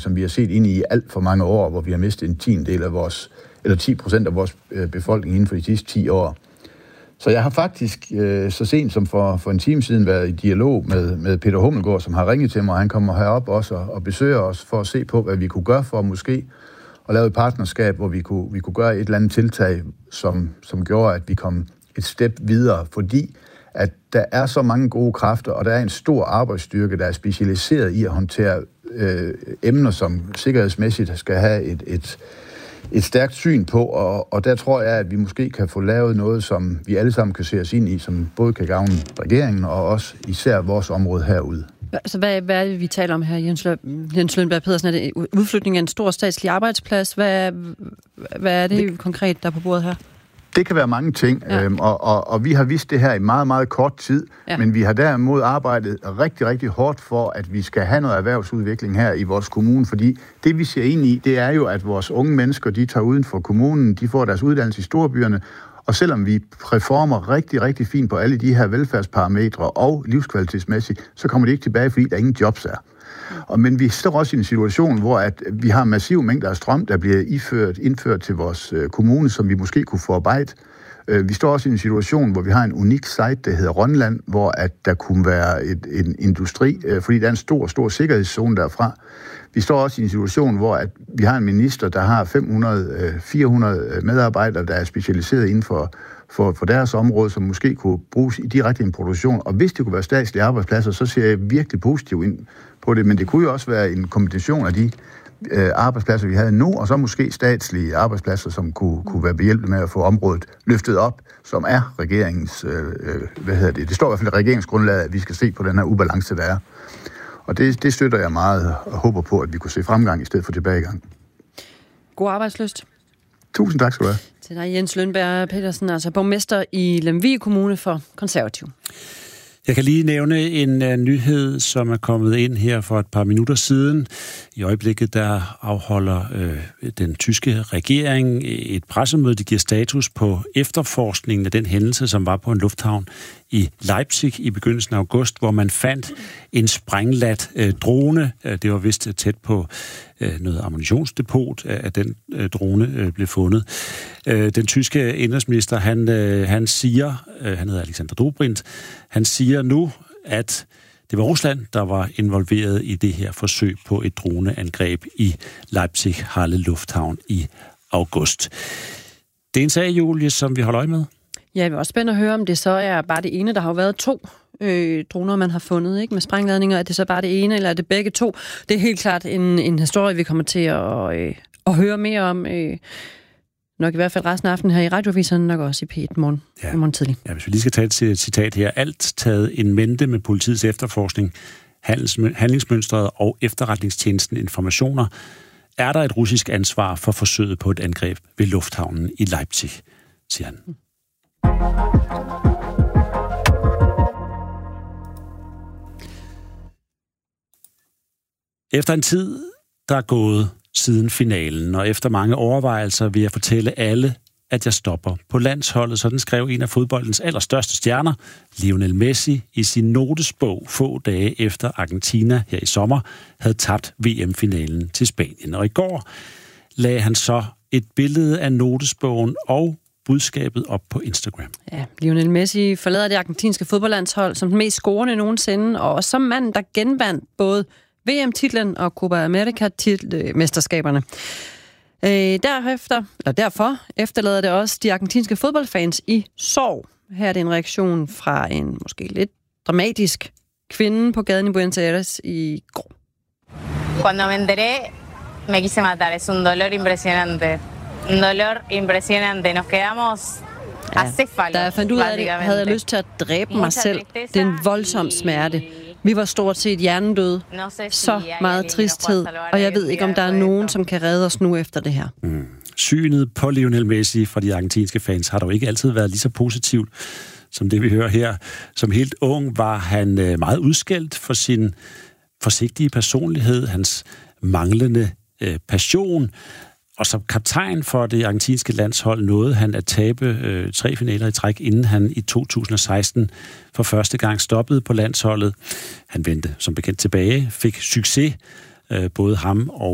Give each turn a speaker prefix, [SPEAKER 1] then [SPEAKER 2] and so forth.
[SPEAKER 1] som vi har set ind i alt for mange år, hvor vi har mistet en 10% af vores befolkning inden for de sidste 10 år. Så jeg har faktisk så sent som for en time siden været i dialog med Peter Hummelgaard, som har ringet til mig, og han kommer herop også og besøger os for at se på, hvad vi kunne gøre for måske at lave et partnerskab, hvor vi kunne gøre et eller andet tiltag, som gjorde, at vi kom et step videre, fordi at der er så mange gode kræfter, og der er en stor arbejdsstyrke, der er specialiseret i at håndtere emner, som sikkerhedsmæssigt skal have et stærkt syn på, og der tror jeg, at vi måske kan få lavet noget, som vi alle sammen kan se os ind i, som både kan gavne regeringen og også især vores område herude.
[SPEAKER 2] Så hvad er det, vi taler om her, Jens Lønberg Pedersen? Er det udflytning af en stor statslig arbejdsplads? Hvad er det konkret, der er på bordet her?
[SPEAKER 1] Det kan være mange ting, og vi har vidst det her i meget, meget kort tid, men vi har derimod arbejdet rigtig, rigtig hårdt for, at vi skal have noget erhvervsudvikling her i vores kommune, fordi det, vi ser ind i, det er jo, at vores unge mennesker, de tager uden for kommunen, de får deres uddannelse i storbyerne, og selvom vi reformer rigtig, rigtig fint på alle de her velfærdsparametre og livskvalitetsmæssigt, så kommer de ikke tilbage, fordi der ingen jobs er. Men vi står også i en situation, hvor at vi har massive mængder af strøm, der bliver indført til vores kommune, som vi måske kunne forarbejde. Vi står også i en situation, hvor vi har en unik site, der hedder Rønland, hvor at der kunne være en industri, fordi der er en stor sikkerhedszone derfra. Vi står også i en situation, hvor at vi har en minister, der har 500-400 medarbejdere, der er specialiseret inden for deres område, som måske kunne bruges direkte i en produktion. Og hvis det kunne være statslige arbejdspladser, så ser jeg virkelig positivt ind på det. Men det kunne jo også være en kombination af de arbejdspladser, vi havde nu, og så måske statslige arbejdspladser, som kunne være behjælpelige med at få området løftet op, som er regeringens, det står i hvert fald i regeringsgrundlaget, at vi skal se på den her ubalance, der er. Og det støtter jeg meget og håber på, at vi kunne se fremgang i stedet for tilbagegang.
[SPEAKER 2] God arbejdslyst.
[SPEAKER 1] Tusind tak skal du have.
[SPEAKER 2] Til dig, Jens Lønberg Pedersen, altså borgmester i Lemvig Kommune for Konservativ.
[SPEAKER 3] Jeg kan lige nævne en nyhed, som er kommet ind her for et par minutter siden. I øjeblikket, der afholder den tyske regering et pressemøde, der giver status på efterforskningen af den hændelse, som var på en lufthavn i Leipzig i begyndelsen af august, hvor man fandt en sprænglat drone. Det var vist tæt på noget ammunitionsdepot, at den drone blev fundet. Den tyske indrigsminister, han siger, han hedder Alexander Dobrindt, han siger nu, at det var Rusland, der var involveret i det her forsøg på et droneangreb i Leipzig-Halle Lufthavn i august. Det er en sag, Julie, som vi holder øje med.
[SPEAKER 2] Ja, jeg vil også spændende at høre, om det så er bare det ene. Der har jo været 2 droner, man har fundet, ikke, med sprængladninger. Er det så bare det ene, eller er det begge 2? Det er helt klart en historie, vi kommer til at høre mere om. Nok i hvert fald resten af aftenen her i radioviseren, nok også i P1 morgen. Ja. I morgen tidlig.
[SPEAKER 3] Ja, hvis vi lige skal tage et citat her. Alt taget en mente med politiets efterforskning, handlingsmønstret og efterretningstjenesten informationer, er der et russisk ansvar for forsøget på et angreb ved lufthavnen i Leipzig, siger han. Efter en tid, der er gået siden finalen, og efter mange overvejelser vil jeg fortælle alle, at jeg stopper på landsholdet. Sådan skrev en af fodboldens allerstørste stjerner, Lionel Messi, i sin notesbog få dage efter Argentina her i sommer havde tabt VM-finalen til Spanien. Og i går lagde han så et billede af notesbogen og budskabet op på Instagram.
[SPEAKER 2] Ja, Lionel Messi forlader det argentinske fodboldlandshold som den mest scorende nogensinde, og som manden, der genvandt både VM-titlen og Copa America-mesterskaberne. Derfor efterlader det også de argentinske fodboldfans i sorg. Her er det en reaktion fra en måske lidt dramatisk kvinde på gaden i Buenos Aires i går.
[SPEAKER 4] Cuando me enteré, me quise matar. Es un dolor impresionante. Un dolor impresionante. Nos quedamos acéfalos.
[SPEAKER 2] Da jeg fandt ud af det, havde jeg lyst til at dræbe mig selv. Det er en voldsom smerte. Vi var stort set hjernedøde. Så meget tristhed, og jeg ved ikke, om der er nogen, som kan redde os nu efter det her.
[SPEAKER 3] Synet på Lionel Messi fra de argentinske fans har dog ikke altid været lige så positivt, som det vi hører her. Som helt ung var han meget udskældt for sin forsigtige personlighed, hans manglende passion. Og som kaptajn for det argentinske landshold nåede han at tabe 3 finaler i træk, inden han i 2016 for første gang stoppede på landsholdet. Han vendte som bekendt tilbage, fik succes, både ham og